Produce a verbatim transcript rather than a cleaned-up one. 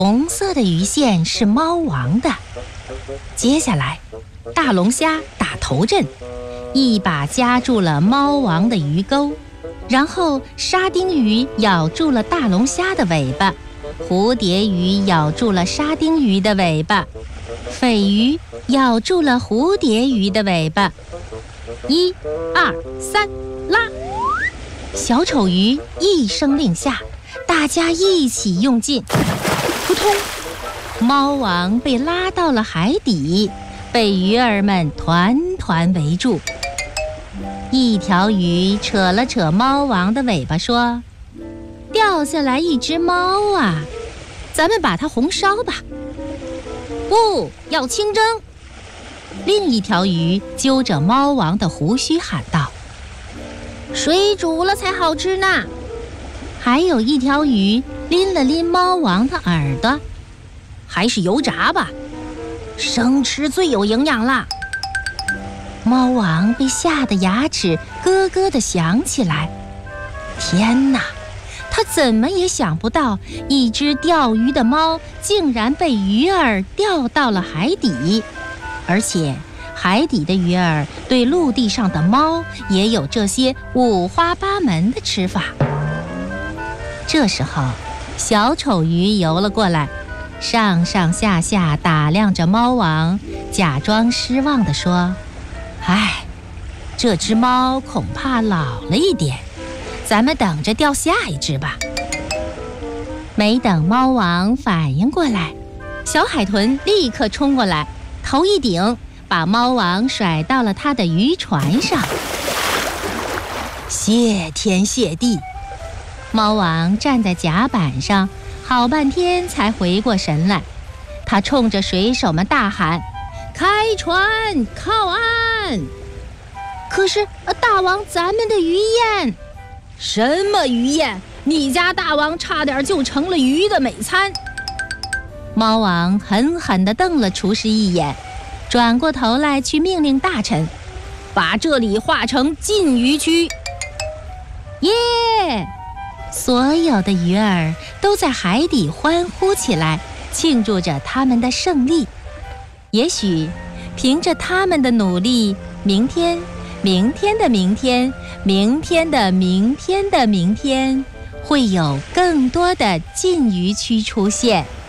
红色的鱼线是猫王的。接下来，大龙虾打头阵，一把夹住了猫王的鱼钩，然后沙丁鱼咬住了大龙虾的尾巴，蝴蝶鱼咬住了沙丁鱼的尾巴，鲱鱼咬住了蝴蝶鱼的尾巴。一、二、三，拉！小丑鱼一声令下，大家一起用劲，扑通！猫王被拉到了海底，被鱼儿们团团围住。一条鱼扯了扯猫王的尾巴说：“掉下来一只猫啊，咱们把它红烧吧。”不要清蒸。另一条鱼揪着猫王的胡须喊道：“水煮了才好吃呢。”还有一条鱼拎了拎猫王的耳朵：“还是油炸吧，生吃最有营养啦。”猫王被吓得牙齿咯咯地响起来。天哪，他怎么也想不到，一只钓鱼的猫竟然被鱼儿钓到了海底，而且海底的鱼儿对陆地上的猫也有这些五花八门的吃法。这时候，小丑鱼游了过来，上上下下打量着猫王，假装失望地说：“唉，这只猫恐怕老了一点，咱们等着钓下一只吧。”没等猫王反应过来，小海豚立刻冲过来，头一顶，把猫王甩到了他的渔船上。谢天谢地！猫王站在甲板上，好半天才回过神来。他冲着水手们大喊：“开船，靠岸！”可是，大王，咱们的鱼宴……什么鱼宴？你家大王差点就成了鱼的美餐。猫王狠狠地瞪了厨师一眼，转过头来去命令大臣，把这里划成禁渔区。耶！所有的鱼儿都在海底欢呼起来，庆祝着他们的胜利。也许凭着他们的努力，明天明天的明天明天的明天的明天会有更多的禁渔区出现。